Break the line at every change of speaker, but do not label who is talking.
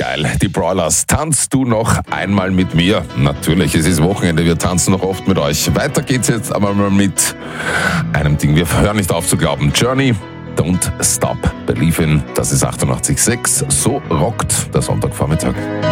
geil. Die Broilers, tanzt du noch einmal mit mir? Natürlich, es ist Wochenende, wir tanzen noch oft mit euch. Weiter geht's jetzt aber mal mit einem Ding, wir hören nicht auf zu glauben. Journey, Don't Stop Believin', das ist 88,6. So rockt der Sonntagvormittag.